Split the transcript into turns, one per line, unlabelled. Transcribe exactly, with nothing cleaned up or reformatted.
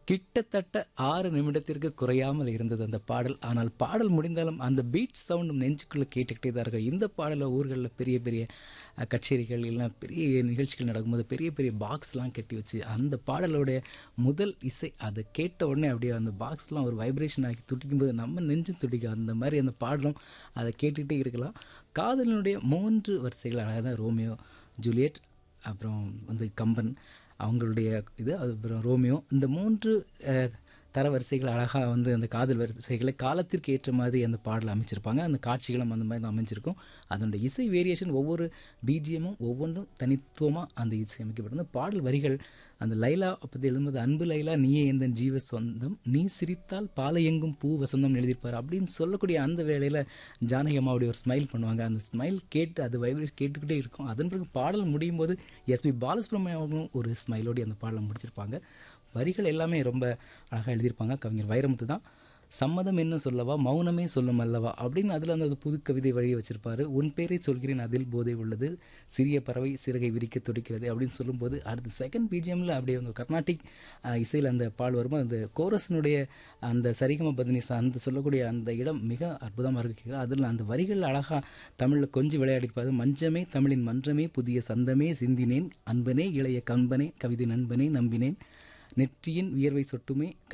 கிட்டத்தட்ட ஆறு நிமிடத்திற்கு குறையாமல் இருந்தது அந்த பாடல். ஆனால் பாடல் முடிந்தாலும் அந்த பீட் சவுண்டும் நெஞ்சுக்குள்ளே கேட்டுக்கிட்டே தான் இருக்கும். இந்த பாடலை ஊர்களில் பெரிய பெரிய அஹ், கச்சேரிகள் இல்லைனா பெரிய நிகழ்ச்சிகள் நடக்கும்போது பெரிய பெரிய பாக்ஸ்லாம் கட்டி வச்சு அந்த பாடலோடைய முதல் இசை அதை கேட்ட உடனே அப்படியே அந்த பாக்ஸ்லாம் ஒரு வைப்ரேஷன் ஆகி துடிக்கும்போது நம்ம நெஞ்சும் துடிக்கும். அந்த மாதிரி அந்த பாடலும் அதை கேட்டுக்கிட்டே இருக்கலாம். காதலினுடைய மூன்று வரிசைகள் அதாவது ரோமியோ ஜூலியட், அப்புறம் வந்து கம்பன் அவங்களுடைய இது, அப்புறம் ரோமியோ, இந்த மூன்று அஹ், தரவரிசைகள் அழகாக வந்து அந்த காதல் வரிசைகளை காலத்திற்கு ஏற்ற மாதிரி அந்த பாடல் அமைச்சிருப்பாங்க. அந்த காட்சிகளும் அந்த மாதிரி தான் அமைஞ்சிருக்கும். அதனுடைய இசை வேரியேஷன் ஒவ்வொரு பிஜிஎம்மும் ஒவ்வொன்றும் தனித்துவமாக அந்த இசை அமைக்கப்பட்டது. பாடல் வரிகள் அந்த லைலா பற்றி எழுதும்போது அன்பு லைலா நீயே எந்த ஜீவ சொந்தம், நீ சிரித்தால் பாலை எங்கும் பூ வசந்தம் எழுதியிருப்பார் அப்படின்னு சொல்லக்கூடிய அந்த வேளையில் ஜானகி அம்மா அப்படி ஒரு ஸ்மைல் பண்ணுவாங்க. அந்த ஸ்மைல் கேட்டு அது வைப்ரேட் கேட்டுக்கிட்டே இருக்கும். அதன் பிறகு பாடல் முடியும் போது எஸ்பி பாலசுப்ரமணியம் அவர்களும் ஒரு ஸ்மைலோடு அந்த பாடலை முடிச்சிருப்பாங்க. வரிகள் எல்லாமே ரொம்ப அழகாக எழுதியிருப்பாங்க. கவிஞர் வைரமுத்து தான் சம்மதம் என்ன சொல்லவா மௌனமே சொல்லும் அல்லவா அப்படின்னு அதில் அந்த புது கவிதை வழியை வச்சிருப்பாரு. உன் பேரை சொல்கிறேன் அதில் போதை உள்ளது, சிறிய பறவை சிறகை விரிக்க துடிக்கிறது அப்படின்னு சொல்லும்போது அடுத்த செகண்ட் பிஜிஎம்மில் அப்படியே அந்த கர்நாடிக் இசையில் அந்த பால் வரும்போது அந்த கோரஸினுடைய அந்த சரிகம பதனிசா அந்த சொல்லக்கூடிய அந்த இடம் மிக அற்புதமாக இருக்கு. அதில் அந்த வரிகள் அழகாக தமிழில் கொஞ்சம் விளையாடிருப்பாரு. மஞ்சமே தமிழின் மன்றமே புதிய சந்தமே சிந்தினேன் அன்பனே இளைய கம்பனே கவிதை நண்பனே நம்பினேன் நெற்றியின் வியர்வை சொட்டுமே